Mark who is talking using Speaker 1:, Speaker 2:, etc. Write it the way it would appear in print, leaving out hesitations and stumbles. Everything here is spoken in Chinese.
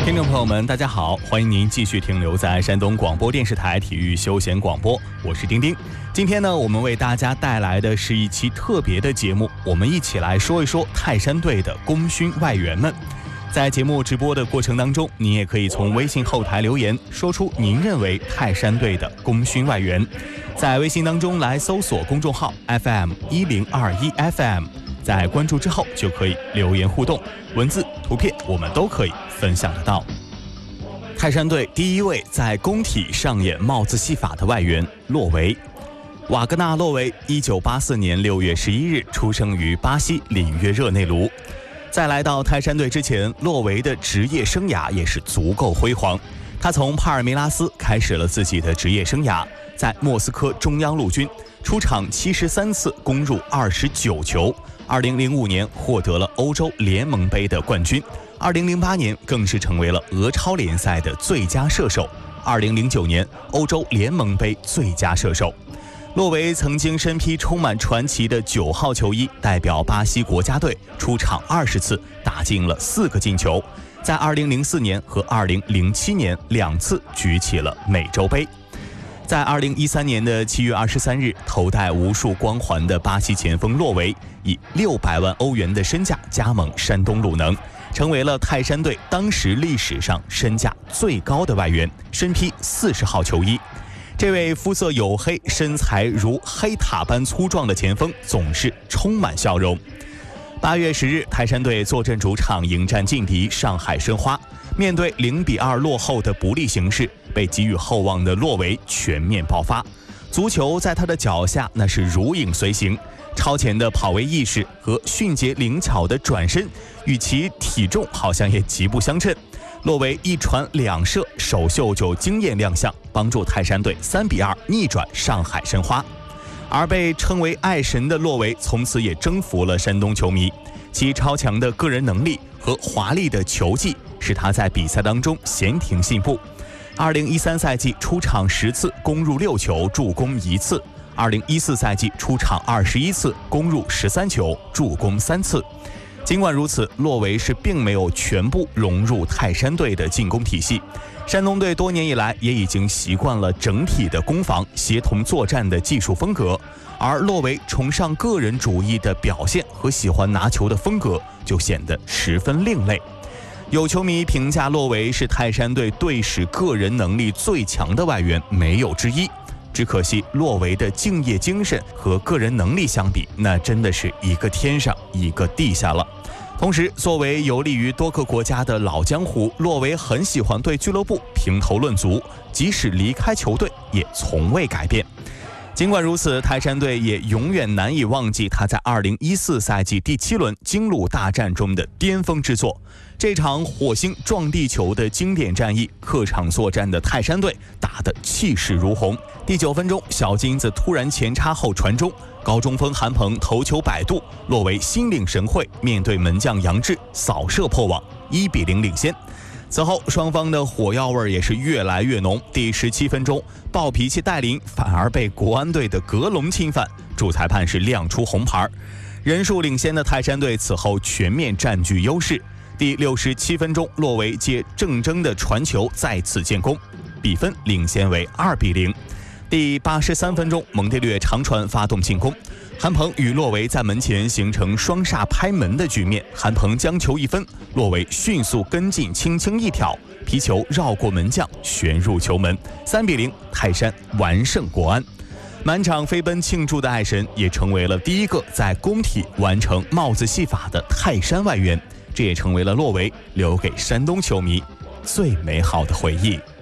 Speaker 1: 听众朋友们，大家好，欢迎您继续停留在山东广播电视台体育休闲广播，我是丁丁。今天呢，我们为大家带来的是一期特别的节目，我们一起来说一说泰山队的功勋外援们。在节目直播的过程当中，您也可以从微信后台留言，说出您认为泰山队的功勋外援。在微信当中来搜索公众号 FM1021 FM， 在关注之后就可以留言互动，文字、图片我们都可以分享得到。泰山队第一位在工体上演帽子戏法的外援洛维。瓦格纳·洛维1984年6月11日出生于巴西里约热内卢。在来到泰山队之前，洛维的职业生涯也是足够辉煌。他从帕尔梅拉斯开始了自己的职业生涯，在莫斯科中央陆军出场73次，攻入29球。2005年获得了欧洲联盟杯的冠军，2008年更是成为了俄超联赛的最佳射手，2009年欧洲联盟杯最佳射手。洛维曾经身披充满传奇的9号球衣，代表巴西国家队出场20次，打进了4个进球。在2004年和2007年2次举起了美洲杯。在2013年的7月23日，头戴无数光环的巴西前锋洛维以600万欧元的身价加盟山东鲁能，成为了泰山队当时历史上身价最高的外援，身披40号球衣。这位肤色黝黑、身材如黑塔般粗壮的前锋总是充满笑容。8月10日，泰山队坐镇主场迎战劲敌上海申花，面对0-2落后的不利形势，被给予厚望的洛维全面爆发。足球在他的脚下那是如影随形，超前的跑位意识和迅捷灵巧的转身，与其体重好像也极不相称。洛维一传两射，首秀就惊艳亮相，帮助泰山队3-2逆转上海申花。而被称为爱神的洛维从此也征服了山东球迷，其超强的个人能力和华丽的球技使他在比赛当中闲庭信步。2013赛季出场10次，攻入6球，助攻1次；2014赛季出场21次，攻入13球，助攻3次。尽管如此，洛维是并没有全部融入泰山队的进攻体系。山东队多年以来也已经习惯了整体的攻防协同作战的技术风格，而洛维崇尚个人主义的表现和喜欢拿球的风格就显得十分另类。有球迷评价洛维是泰山队队史个人能力最强的外援，没有之一。只可惜洛维的敬业精神和个人能力相比，那真的是一个天上一个地下了。同时，作为游历于多个国家的老江湖，洛维很喜欢对俱乐部评头论足，即使离开球队也从未改变。尽管如此，泰山队也永远难以忘记他在2014赛季第7轮京鲁大战中的巅峰之作。这场火星撞地球的经典战役，客场作战的泰山队打得气势如虹。第9分钟，小金子突然前插后传中，高中锋韩鹏头球摆渡，洛维心领神会，面对门将杨志扫射破网，1-0领先。此后双方的火药味也是越来越浓。第17分钟，暴脾气戴琳反而被国安队的格隆侵犯，主裁判是亮出红牌。人数领先的泰山队此后全面占据优势。第67分钟，洛维接郑铮的传球再次建功，比分领先为2-0。第83分钟，蒙蒂略长传发动进攻，韩鹏与洛维在门前形成双煞拍门的局面，韩鹏将球一分，洛维迅速跟进，轻轻一挑，皮球绕过门将，旋入球门，3-0，泰山完胜国安。满场飞奔庆祝的爱神也成为了第一个在工体完成帽子戏法的泰山外援，这也成为了洛维留给山东球迷最美好的回忆。